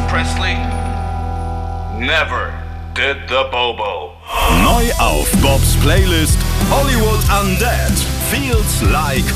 Presley never did the Bobo. Neu auf Bobs Playlist Hollywood Undead Feels Like